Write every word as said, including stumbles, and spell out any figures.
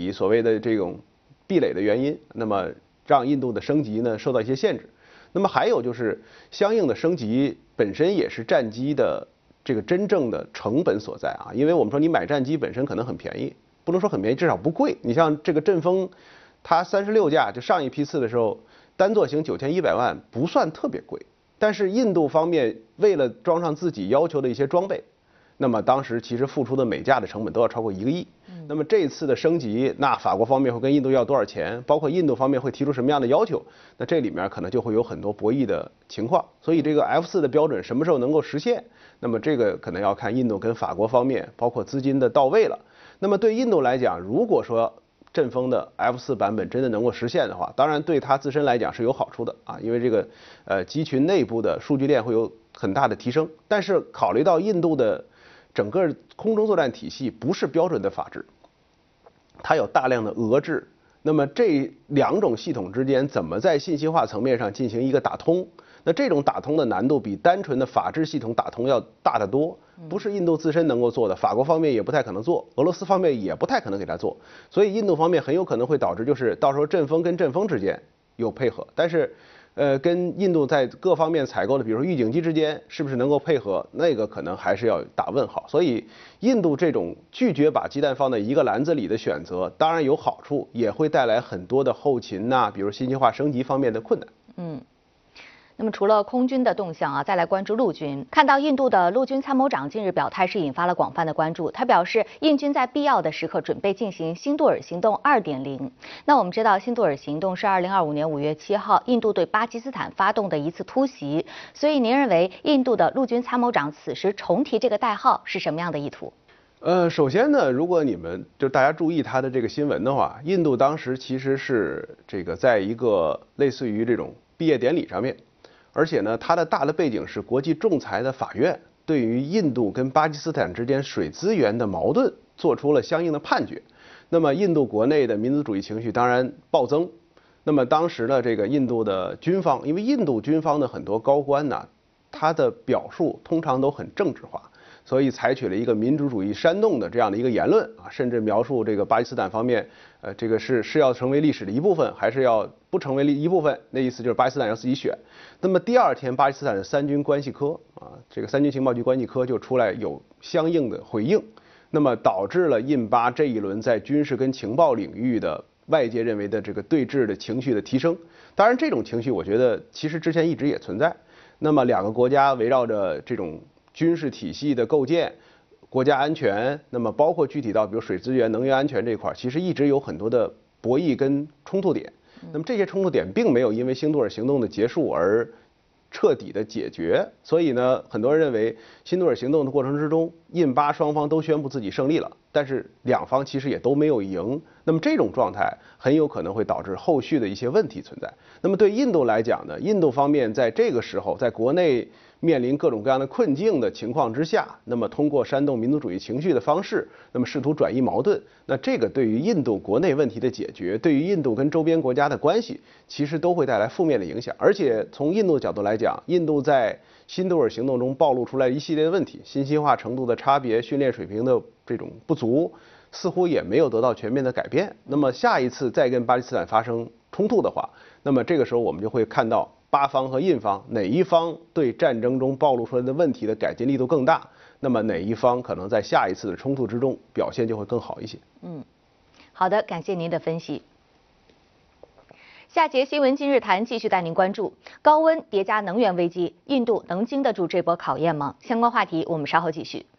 以所谓的这种壁垒的原因，那么让印度的升级呢受到一些限制。那么还有就是相应的升级本身也是战机的这个真正的成本所在啊，因为我们说你买战机本身可能很便宜，不能说很便宜，至少不贵。你像这个阵风，它三十六架，就上一批次的时候，单座型九千一百万不算特别贵，但是印度方面为了装上自己要求的一些装备，那么当时其实付出的每架的成本都要超过一个亿。那么这一次的升级，那法国方面会跟印度要多少钱？包括印度方面会提出什么样的要求？那这里面可能就会有很多博弈的情况。所以这个 F 四的标准什么时候能够实现？那么这个可能要看印度跟法国方面，包括资金的到位了。那么对印度来讲，如果说阵风的 F 四版本真的能够实现的话，当然对它自身来讲是有好处的啊，因为这个呃机群内部的数据链会有很大的提升。但是考虑到印度的整个空中作战体系不是标准的法制，它有大量的俄制，那么这两种系统之间怎么在信息化层面上进行一个打通？那这种打通的难度比单纯的法制系统打通要大得多，不是印度自身能够做的，法国方面也不太可能做，俄罗斯方面也不太可能给他做，所以印度方面很有可能会导致就是到时候阵风跟阵风之间有配合，但是呃跟印度在各方面采购的，比如说预警机之间是不是能够配合，那个可能还是要打问号。所以印度这种拒绝把鸡蛋放在一个篮子里的选择，当然有好处，也会带来很多的后勤呐、啊，比如信息化升级方面的困难。 嗯。那么除了空军的动向啊，再来关注陆军。看到印度的陆军参谋长近日表态是引发了广泛的关注。他表示，印军在必要的时刻准备进行辛杜尔行动 二点零。那我们知道，辛杜尔行动是二零二五年五月七号印度对巴基斯坦发动的一次突袭。所以您认为印度的陆军参谋长此时重提这个代号是什么样的意图？ 呃，首先呢，如果你们就大家注意他的这个新闻的话，印度当时其实是这个在一个类似于这种毕业典礼上面。而且呢，它的大的背景是国际仲裁的法院对于印度跟巴基斯坦之间水资源的矛盾做出了相应的判决。那么印度国内的民族主义情绪当然暴增。那么当时呢，这个印度的军方，因为印度军方的很多高官呢，他的表述通常都很政治化，所以采取了一个民族主义煽动的这样的一个言论啊，甚至描述这个巴基斯坦方面，呃，这个是是要成为历史的一部分，还是要不成为一部分？那意思就是巴基斯坦要自己选。那么第二天，巴基斯坦的三军关系科啊，这个三军情报局关系科就出来有相应的回应，那么导致了印巴这一轮在军事跟情报领域的外界认为的这个对峙的情绪的提升。当然，这种情绪我觉得其实之前一直也存在。那么两个国家围绕着这种军事体系的构建、国家安全，那么包括具体到比如水资源、能源安全这块，其实一直有很多的博弈跟冲突点。那么这些冲突点并没有因为辛杜尔行动的结束而彻底的解决，所以呢，很多人认为辛杜尔行动的过程之中，印巴双方都宣布自己胜利了，但是两方其实也都没有赢。那么这种状态很有可能会导致后续的一些问题存在。那么对印度来讲呢，印度方面在这个时候在国内面临各种各样的困境的情况之下，那么通过煽动民族主义情绪的方式，那么试图转移矛盾，那这个对于印度国内问题的解决，对于印度跟周边国家的关系，其实都会带来负面的影响。而且从印度的角度来讲，印度在辛杜尔行动中暴露出来一系列的问题，信息化程度的差别、训练水平的这种不足，似乎也没有得到全面的改变。那么下一次再跟巴基斯坦发生冲突的话，那么这个时候我们就会看到巴方和印方哪一方对战争中暴露出来的问题的改进力度更大，那么哪一方可能在下一次的冲突之中表现就会更好一些。 嗯，好的，感谢您的分析。下节新闻今日谈继续带您关注高温叠加能源危机，印度能经得住这波考验吗？相关话题我们稍后继续。